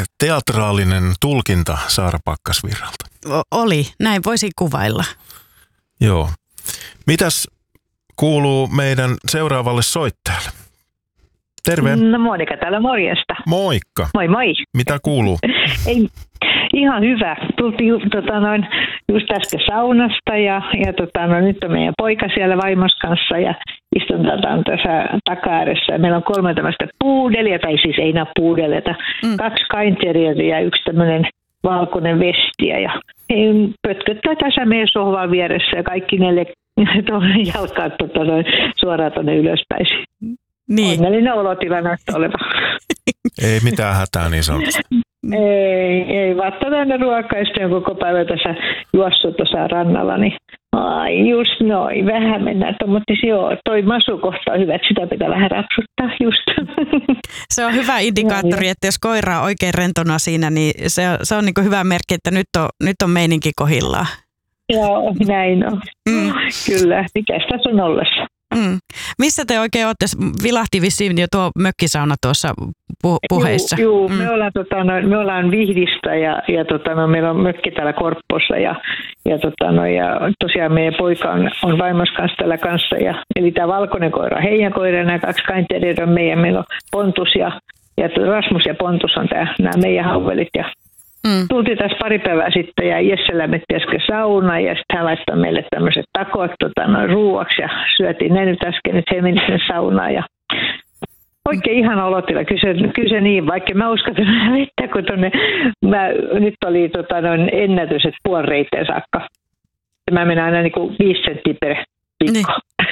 teatraalinen tulkinta Saara Pakkasvirralta. Oli, näin voisi kuvailla. Joo. Mitäs kuuluu meidän seuraavalle soittajalle? Terve. No Monika täällä, morjesta. Moikka. Moi moi. Mitä kuuluu? Ei, ihan hyvä. Tultiin just äsken saunasta ja nyt on meidän poika siellä vaimos kanssa ja istutaan tässä taka-ääressä. Meillä on 3 tämmöistä puudelia, tai siis ei nää puudeleita, 2 kainteriöitä ja 1 tämmöinen valkoinen vestiä ja he pötköttää tässä meidän sohvan vieressä ja kaikki 4 jalkaat suoraan tuonne ylöspäin. Niin. Onnellinen olotila näyttää oleva. Ei mitään hätää niin sanotusti. Ei vatta tänne ruokaa, ja sitten koko päivä tässä juossut tuossa rannalla, niin ai just noin, vähän mennään tuommoittis, joo, toi masukohta on hyvä, että sitä pitää vähän rapsuttaa just. Se on hyvä indikaattori, että jos koira on oikein rentona siinä, niin se on niin kuin hyvä merkki, että nyt on meininki kohillaan. Joo, näin on. Kyllä, mikäs tässä on ollessa? Missä te oikein olette? Vilahti vissiin jo tuo mökkisauna tuossa puheissa. Joo, me ollaan Vihdistä ja meillä on mökki täällä Korppossa ja tosiaan meidän poika on vaimos kanssa täällä kanssa. Eli tämä valkoinen koira on heidän koira, nämä 2 kainteriöitä on meillä on Pontus ja Rasmus ja Pontus on nämä meidän hauvelit ja tultiin tässä pari päivää sitten ja Jesse lämmitti äsken saunaa ja sitten hän laittoi meille tämmöiset takot ruuaksi ja syötiin ne nyt äsken, että he meni sinne saunaan ja oikein ihana olotila. Kyllä se niin, vaikka mä uskaltan vettä, kun nyt oli ennätys, että puoli reiteen saakka. Mä menen aina 5 senttiä per viikko.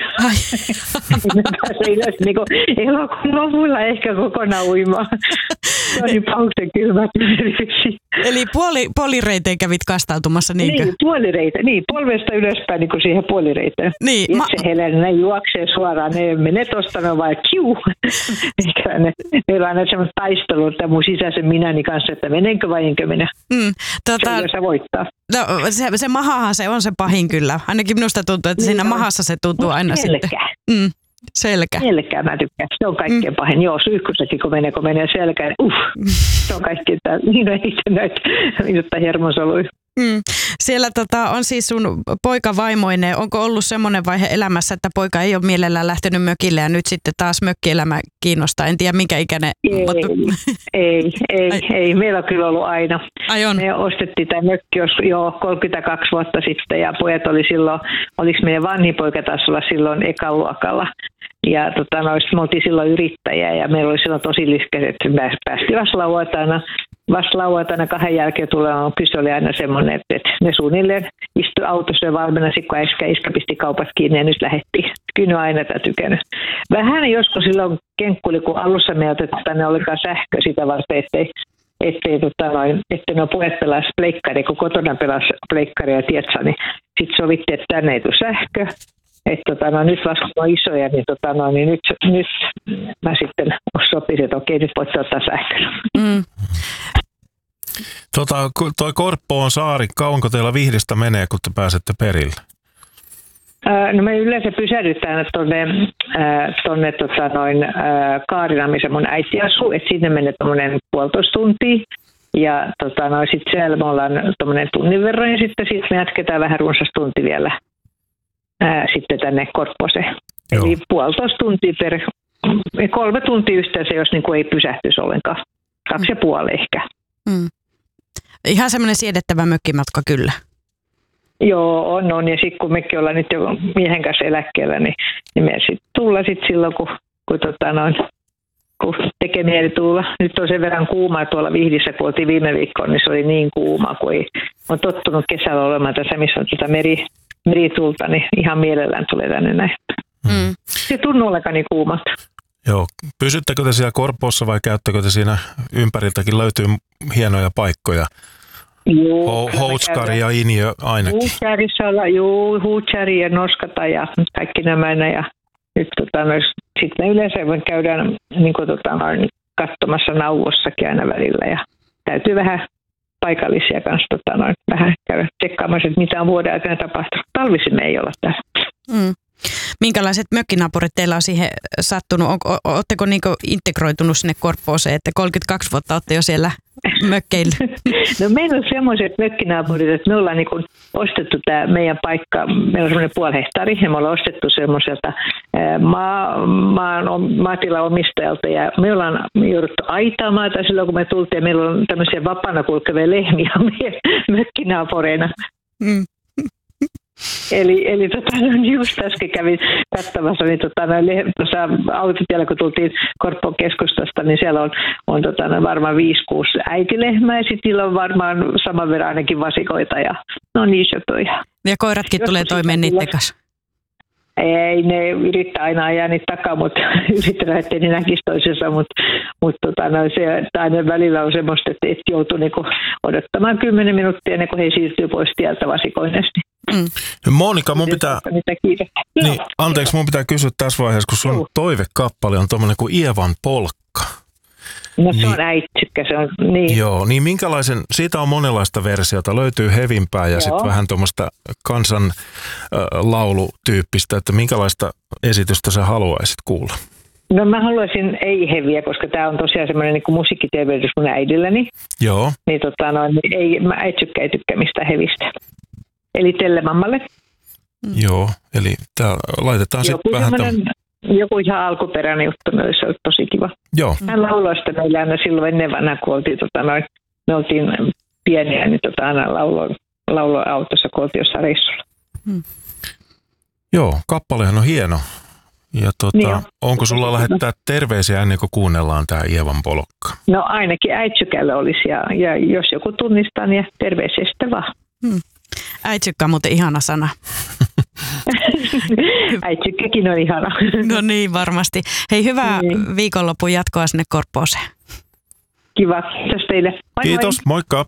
Elokuun lopulla ehkä kokonaan uimaan. Se oli pauksen kylmät. Eli puolireiteen kävit kastautumassa, niinkö? Niin, puolireiteen. Niin, polvesta ylöspäin niin kuin siihen puolireiteen. Niin, se Helena juoksee suoraan. Ne menee tuosta, ne on vaan kiu. Meillä on aina semmoinen taistelu, että mun sisäisen minäni kanssa, että menenkö vai enkö mene. Se voittaa. No, se mahahan se on se pahin kyllä. Ainakin minusta tuntuu, että siinä mahassa se tuntuu aina sitten. Selkä. Selkää mä tykkään. Se on kaikkein pahin. Joo, suihkussakin kun menee selkään. Se on kaikkein niin on itse näitä minuttaa hermosoluja. Siellä on siis sun poika vaimoinen. Onko ollut semmoinen vaihe elämässä, että poika ei ole mielellään lähtenyt mökille ja nyt sitten taas mökkielämä kiinnostaa? En tiedä minkä ikäinen. Ei. Meillä on kyllä ollut aina. Ai on. Me ostettiin tämä mökki jo 32 vuotta sitten ja pojat oli silloin, oliko meidän vanhin poika taas olla silloin ekaluokalla. Ja me oltiin silloin yrittäjiä ja meillä oli silloin tosi lyhkäiset, että päästiin vasta lauantaina 2 jälkeen tulemaan. Kysy oli aina semmoinen, että ne suunnilleen istui autossa ja valmennasi, kun iskä pisti kaupat kiinni ja nyt lähdettiin. Kyllä aina tätä tykännyt. Vähän joskus silloin kenkkuli, kun alussa me otettiin tänne olikaan sähkö sitä varten, ettei ne ole pojat pelasi pleikkaria, kun kotona pelasi pleikkaria ja tietsa, niin sitten sovittiin, että tänne ei tule sähkö. Että nyt vasta kun on isoja, niin nyt mä sitten sopisin, että okei, nyt voit ottaa sähköä. Toi Korppo on saari. Kauanko teillä Vihdistä menee, kun te pääsette perille? No me yleensä pysähdytään tuonne Kaarina, missä mun äiti asuu, että sinne menee tuommoinen 1,5 tuntia. Ja sitten siellä me ollaan tuommoinen tunnin verran ja sitten me jatketaan vähän runsas tunti vielä. Sitten tänne Korpposeen. Eli 1,5 tuntia 3 tuntia yhteensä, jos niin kuin ei pysähtyisi ollenkaan. 2,5 ehkä. Ihan semmoinen siedettävä mökkimatka kyllä. Joo, on. Ja sitten kun mekin ollaan nyt jo miehen kanssa eläkkeellä, niin me sitten tullaan silloin, kun tekee mieli tulla. Nyt on sen verran kuumaa tuolla Vihdissä, kun oltiin viime viikkoon, niin se oli niin kuuma, kun on tottunut kesällä olemaan tässä, missä on meritulta, niin ihan mielellään tulee tänne näin. Se tuntuu olekaan niin kuumalta. Joo. Pysyttekö te siellä Korpoossa vai käyttäkö te siinä ympäriltäkin löytyy hienoja paikkoja? Houtskari ja Injö ainakin. Huutskari ja Noskata ja kaikki nämä. Ja nyt sitten me yleensä käydään katsomassa nauvossakin aina välillä ja täytyy vähän paikallisia kanssa vähän käydä tsekkaamassa, että mitä on vuoden aikana tapahtunut. Talvisin me ei olla tässä. Minkälaiset mökkinaapurit teillä on siihen sattunut? Oletteko integroitunut sinne Korppooseen, että 32 vuotta olette jo siellä mökkeillä? No meillä on semmoiset mökkinaapurit, että me ollaan niin ostettu tämä meidän paikka, meillä on semmoinen 0,5 hehtaaria, ja me ollaan ostettu semmoiselta maatilaomistajalta, ja me ollaan jouduttu aitaamaan tai silloin, kun me tultiin, ja meillä on tämmöisiä vapaana kulkevia lehmiä mökkinaapureina. Mm. Eli just äsken kävin katsomassa, niin tuossa autotiellä, kun tultiin Korppoon keskustasta, niin siellä on varmaan 5-6 äitilehmää, ja sitten niillä on varmaan saman verran ainakin vasikoita, ja no niin söpöjä. Ja koiratkin tulee toimeen niiden kanssa? Ei, ne yrittää aina ajaa niitä takaa, mutta yritetään, ettei ne näkisi toisensa, mutta se aina välillä on semmoista, että joutuu niinku odottamaan 10 minuuttia ennen kuin he siirtyy pois tieltä vasikoinnasta. Mm. Monika, mun pitää kysyä tässä vaiheessa, kun sun toivekappale on tommoinen kuin Ievan polkka. No se on äitsykkä, se on niin. Joo, niin minkälaisen, siitä on monenlaista versiota, löytyy hevimpää ja sitten vähän tuommoista kansan laulutyyppistä, että minkälaista esitystä sä haluaisit kuulla? No mä haluaisin ei-heviä, koska tää on tosiaan semmoinen niin kuin musiikkitervehdys mun äidilläni. Joo. Niin mä äitsykkä ei tykkää mistään hevistä. Eli Tellemammalle. Joo, eli laitetaan sitten vähän joku ihan alkuperäinen juttu, se olisi tosi kiva. Joo. Hän lauloi sitä meillä aina silloin ennen vanhaa, kun me oltiin pieniä, niin aina lauloi autossa, kun oltiin jossain reissulla. Joo, kappalehan on hieno. Ja niin onko sulla lähettää terveisiä ennen kuin kuunnellaan tämä Ievan polkka? No ainakin äitsykällä olisi, ja jos joku tunnistaa, niin terveisiä sitten vaan. Äitsykkä on muuten ihana sana. Äitsykkäkin on ihana. No niin, varmasti. Hei, hyvää viikonlopun jatkoa sinne Korppooseen. Kiva, kiitos teille. Moi, kiitos, moi. Moikka.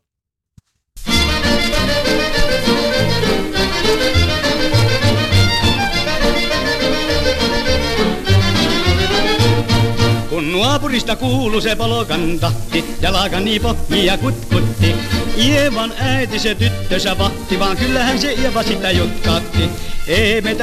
Kun naapurista kuului se polokantahti, jalkani pohji ja kutkutti. Ievan äiti se tyttönsä vahti, vaan kyllähän se Ieva sitä jutkatti. Ei meitä